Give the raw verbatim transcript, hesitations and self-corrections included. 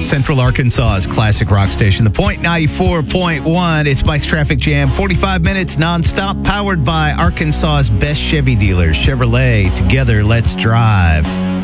Central Arkansas's classic rock station, The Point ninety-four point one. It's Mike's Traffic Jam, forty-five minutes nonstop, powered by Arkansas's best Chevy dealers, Chevrolet. Together, let's drive.